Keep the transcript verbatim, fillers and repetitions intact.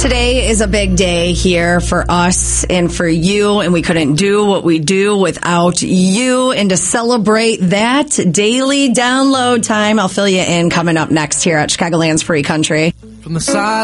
Today is a big day here for us and for you, and we couldn't do what we do without you. And to celebrate that, daily download time, I'll fill you in coming up next here at Chicagoland's Free Country. From the side